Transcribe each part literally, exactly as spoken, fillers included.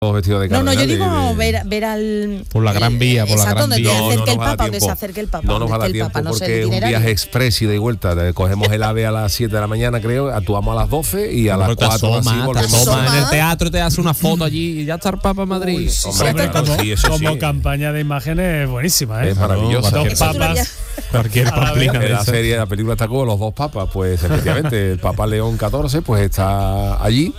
vestidos de No, no, yo digo cardenales, de- ver, ver al... Por la Gran Vía, por la exacto, Gran donde Vía. se No, acerque no el nos va a dar Papa, donde se tiempo. acerque el Papa. No nos donde va a dar esté el tiempo Papa, no sé el porque es un itinerario. viaje express y de vuelta. Le cogemos el AVE a las siete de la mañana, creo, actuamos a las doce y a las Pero te cuatro así asomas, te volvemos. asomas en el Asoma. teatro, te hace una foto allí y ya está el Papa en Madrid. Uy, sí, Hombre, hombre, como, claro, sí, eso como sí. campaña de imágenes buenísima, ¿eh? Es maravilloso. Dos Dos Eso tú lo papas. habías- Cualquier A la papelina vez. de La esa. serie, la película está con los dos papas, pues efectivamente el Papa León catorce pues está allí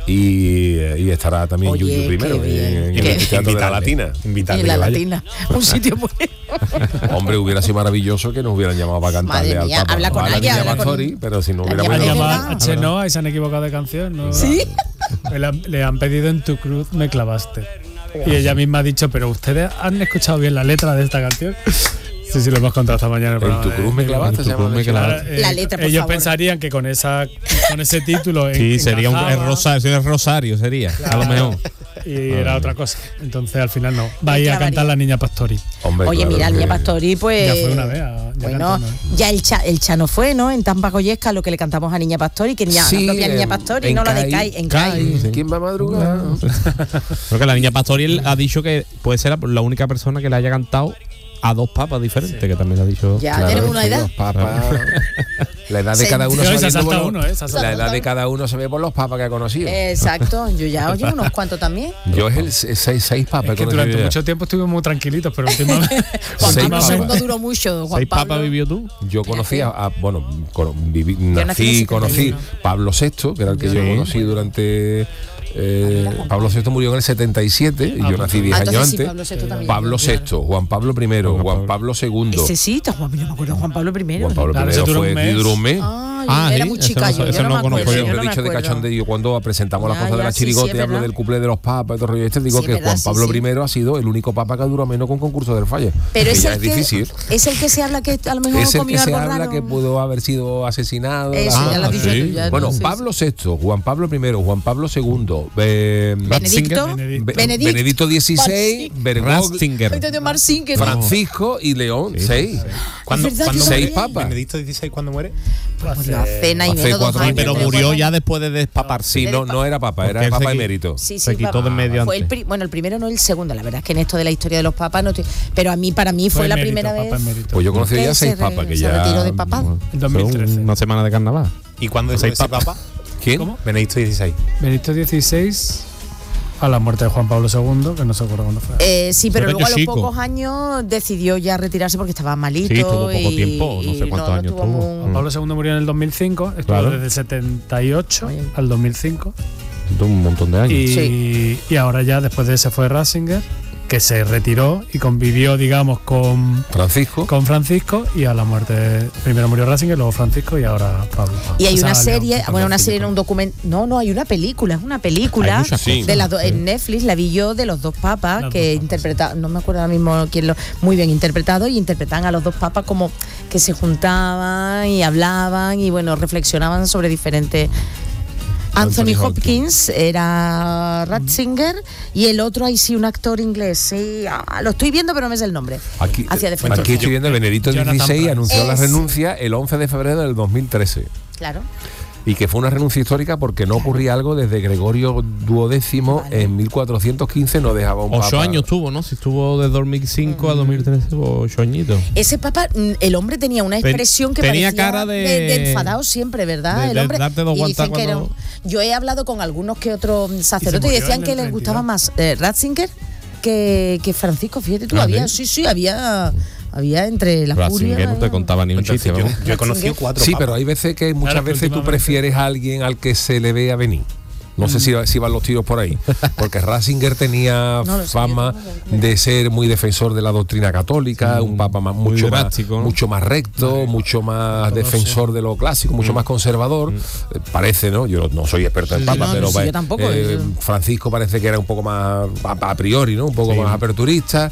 y, y estará también Oye, Yuyu primero qué bien, en, en qué el Teatro de la Invitarle, Latina. invitarle en la que vaya. Latina, un sitio muy... Hombre, hubiera sido maravilloso que nos hubieran llamado para cantarle Madre al mía, Papa. habla con a la ella, Niña habla con- Pastori, pero si no La hubiéramos Niña Van a llamado. llamar verdad. a Chenoa y se han equivocado de canción, ¿no? ¿Sí? Le han, le han pedido En tu cruz me clavaste. Y ella misma ha dicho, pero ustedes han escuchado bien la letra de esta canción. Sí, sí, lo hemos contado esta mañana. en el En tu programa cruz de- me de- clavaste, En se tu cruz llama me de hecho. clavaste. Ahora, eh, La letra, por ellos favor. pensarían que con esa con ese título Sí, en- sería un el encajaba rosario, sería el rosario, sería, a lo mejor. y era otra cosa. Entonces al final no. Va a ir a clavaría. cantar la Niña Pastori. Hombre, Oye, claro mira, el que- Niña Pastori, pues... Ya fue una vez, ya bueno, cantando, ¿eh? ya el, cha, el Chano fue, ¿no? En Tampa Goyesca, lo que le cantamos a Niña Pastori, que niña, Sí, la propia Niña en- Pastori, en no la de Cai. Cai, en Cai, Cai. sí. ¿Quién va a madrugar? Creo que la Niña Pastori él ha dicho que puede ser la, la única persona que le haya cantado a dos papas diferentes, que también le ha dicho. Ya Claro, tenemos una sí, edad. los papas. La edad de Se- cada uno No, se se ha va viendo saltado por los- uno, ¿eh? Se ha La saltado. edad de cada uno se ve por los papas que ha conocido. Exacto, yo ya oye unos cuantos también. Yo es el se- seis, seis papas Es que he durante conocido ya. mucho tiempo estuvimos muy tranquilitos, pero últimamente. Juan Seis Pablo papas. segundo duró mucho, Juan ¿Seis Pablo. papas vivió tú? Yo conocía a, bueno, cono- viví- nací en nací, el conocí setenta y uno. Pablo sexto, que era el que yo Sí. conocí durante. eh, Pablo sexto murió en el setenta y siete y yo nací diez Ah, años entonces sí, antes. Pablo sexto también. Pablo Claro. sexto, Juan Pablo primero, Juan Pablo segundo. Ese sí, está Juan, yo me acuerdo de Juan Pablo primero. Juan Pablo Claro, ese primero duró fue un mes. duró un mes. Ay, Ah, era sí, muy ese chica no- yo, ese yo no, no me conozco acuerdo. yo. yo Siempre no he me dicho de acuerdo. cachondeo cuando presentamos Ya, las cosas de ya, la sí, chirigota sí, y es hablo verdad. del cuplé de los papas y todo el rollo este, digo Sí, que verdad, Juan sí, Pablo sí. primero ha sido el único papa que dura menos con concurso del falle. Pero que es ya el es que, difícil. es el que se habla que a lo mejor Es el que comió se algo habla raro. que pudo haber sido asesinado. Eso, la- ya lo has Ah, dicho sí. tú, ya, Bueno, no, sí, Pablo sexto, Juan Pablo primero, Juan Pablo segundo, eh, Benedicto, Benedicto. Be- Benedicto, Benedicto dieciséis, Bergoglio, Ratzinger. Ay, de Marcín, que Francisco y León, seis. ¿Cuándo, Es verdad, cuándo yo seis muere? papas. Benedicto dieciséis, ¿cuándo muere? murió hace nada y hace menos, dos cuatro años, años. Pero tres o murió cuatro ya años. después de despaparse. Sí, no, no era papa, era Porque papa se qui- emérito. Sí, sí, Se quitó papa. de en medio Fue el antes. pri- bueno, el primero no el segundo, la verdad es que en esto de la historia de los papas no estoy, pero a mí para mí fue, la emérito, primera papa vez emérito. Pues yo conocí que ya se seis re- papas que se ya. retiró de papá. En dos mil trece. Una semana de carnaval. ¿Y cuándo es Seis ese papas. papa? ¿Quién? ¿Cómo? Benedicto dieciséis. Benedicto dieciséis a la muerte de Juan Pablo segundo, que no se acuerda cuándo fue. Eh, sí, pero Era luego a los chico. pocos años decidió ya retirarse porque estaba malito. Sí, tuvo poco y- tiempo, no sé y cuántos años tuvo tuvo. muy- Juan Pablo segundo murió en el dos mil cinco, estuvo Claro. desde el setenta y ocho Oye. al dos mil cinco. Un montón de años. Y, Sí. y ahora ya después de ese fue Ratzinger, que se retiró y convivió, digamos, con, Francisco. con Francisco, y a la muerte primero murió Ratzinger, luego Francisco y ahora Pablo. Y hay O sea, una León, serie, Juan bueno, una Pablo serie, cinco. un documento. No, no, hay una película, es una película Hay muchas Sí. de las do- Sí. en Netflix, la vi yo de los dos papas Las que dos papas, interpreta, no me acuerdo ahora mismo quién lo, muy bien interpretado, y interpretan a los dos papas como que se juntaban y hablaban y bueno, reflexionaban sobre diferentes. Anthony Anthony Hopkins era Ratzinger y el otro ahí sí un actor inglés, sí, ah, lo estoy viendo pero no me sé el nombre. Aquí, Hacia de frente. aquí estoy viendo Benedicto Jonathan dieciséis Price. anunció la Ese. renuncia el once de febrero del dos mil trece. Claro. Y que fue una renuncia histórica porque no ocurría algo desde Gregorio duodécimo Vale. en mil cuatrocientos quince no dejaba un Ocho papa. años tuvo, ¿no? Si estuvo de dos mil cinco a dos mil trece, ocho añitos. Ese papa, mm, el hombre tenía una Ten- expresión que tenía parecía cara de- de enfadado siempre, ¿verdad? de- el de hombre. darte dos y dicen guantas que era cuando- un- yo he hablado con algunos que otros sacerdotes y, murió decían en que el les treinta y gustaba dos. más eh, Ratzinger que, que Francisco. Fíjate tú, Ah, había, ¿sí? sí, sí, había, había entre la Ratzinger curia. no te contaba ni un Entonces, chiste, yo, vamos. yo he conocido cuatro Sí, papas. pero hay veces que muchas Claro, que veces tú últimamente- prefieres a alguien al que se le vea venir. No sé si, si van los tiros por ahí, porque Ratzinger tenía No lo sé, fama yo tampoco. de ser muy defensor de la doctrina católica, un papa más, muy mucho, más, drástico, ¿no? mucho más recto, mucho más defensor de lo clásico, mucho más conservador. Eh, Parece, ¿no? Yo no soy experto en Sí, papa, no, pero sí, va- yo tampoco, eh, yo- Francisco parece que era un poco más a, a priori, ¿no? Un poco Sí. más aperturista.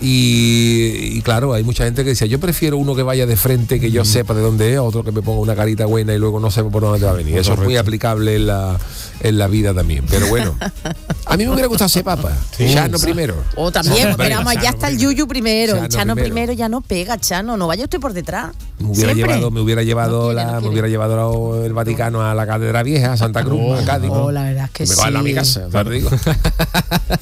Y, y claro, hay mucha gente que decía, yo prefiero uno que vaya de frente, que yo sepa de dónde es, a otro que me ponga una carita buena y luego no sepa por dónde va a venir. Eso es muy Correcto. aplicable en la, en la vida vida también. Pero bueno, a mí me hubiera gustado ser papa. Chano primero. O también, Hombre, pero vamos, ya está el Yuyu primero. Chano el Chano primero. primero. ya no pega, Chano. No vaya usted por detrás. Me hubiera Siempre. llevado, me hubiera llevado No quiere, la, no me quiere. hubiera llevado el Vaticano a la Catedral Vieja, a Santa Cruz, a Cádiz. Oh, la verdad es que me sí. cojan a mi casa, ya te digo.